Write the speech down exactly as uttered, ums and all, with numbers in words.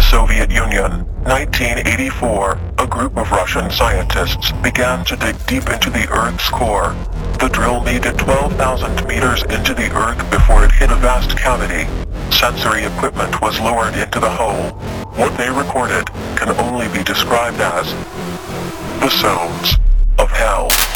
Soviet Union, nineteen eighty-four, a group of Russian scientists began to dig deep into the Earth's core. The drill made it twelve thousand meters into the Earth before it hit a vast cavity. Sensory equipment was lowered into the hole. What they recorded can only be described as the sounds of hell.